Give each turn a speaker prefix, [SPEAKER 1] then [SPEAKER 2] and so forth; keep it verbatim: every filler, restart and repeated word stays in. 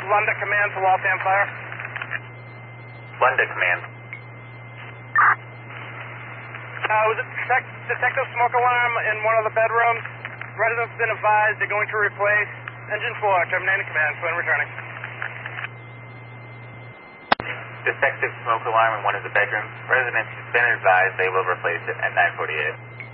[SPEAKER 1] London Command to Waltham Fire.
[SPEAKER 2] London Command.
[SPEAKER 1] Uh, was it detect detective smoke alarm in one of the bedrooms? Residents have been advised they're going to replace engine four, terminating command, twin returning.
[SPEAKER 2] Detective smoke alarm in one of the bedrooms. Residents have been advised they will replace it at nine forty-eight.